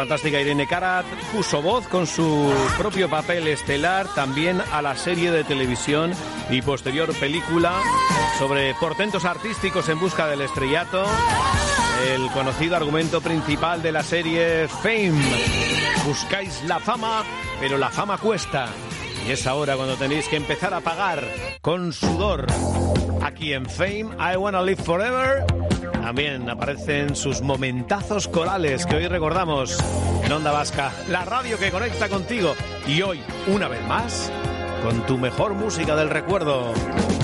fantástica Irene Cara puso voz con su propio papel estelar también a la serie de televisión y posterior película sobre portentos artísticos en busca del estrellato. El conocido argumento principal de la serie Fame. Buscáis la fama, pero la fama cuesta. Y es ahora cuando tenéis que empezar a pagar con sudor. Aquí en Fame, I Wanna Live Forever, también aparecen sus momentazos corales que hoy recordamos en Onda Vasca, la radio que conecta contigo. Y hoy, una vez más, con tu mejor música del recuerdo.